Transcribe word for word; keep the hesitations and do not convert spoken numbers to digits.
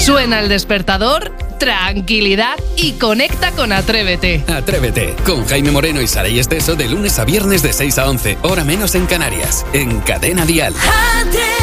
Suena el despertador, tranquilidad y conecta con Atrévete. Atrévete, con Jaime Moreno y Saray Esteso de lunes a viernes de seis a once, hora menos en Canarias, en Cadena Dial. Atrévete.